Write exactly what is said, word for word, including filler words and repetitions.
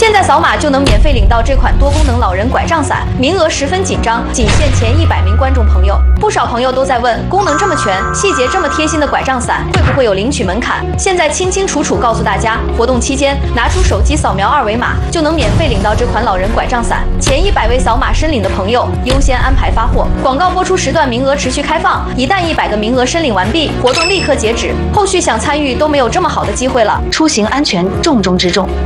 现在扫码就能免费领到这款多功能老人拐杖伞，名额十分紧张，仅限前一百名观众朋友。不少朋友都在问，功能这么全，细节这么贴心的拐杖伞，会不会有领取门槛？现在清清楚楚告诉大家，活动期间拿出手机扫描二维码，就能免费领到这款老人拐杖伞。前一百位扫码申领的朋友优先安排发货。广告播出时段名额持续开放，一旦一百个名额申领完毕，活动立刻截止，后续想参与都没有这么好的机会了。 出行安全重中之重。